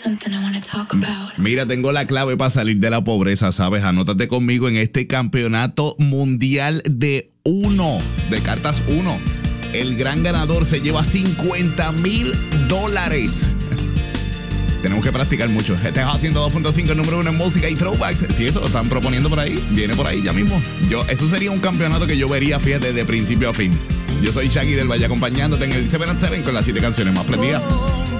Mira, tengo la clave para salir de la pobreza, ¿sabes? Anótate conmigo en este campeonato mundial de cartas 1. El gran ganador se lleva $50,000. Tenemos que practicar mucho. Este es Hot 102.5, el número 1 en música y throwbacks. Si eso lo están proponiendo por ahí, viene por ahí ya mismo. Eso sería un campeonato que yo vería, fíjate, de principio a fin. Yo soy Shaggy del Valle acompañándote en el 7 at 7 con las 7 canciones más prendidas.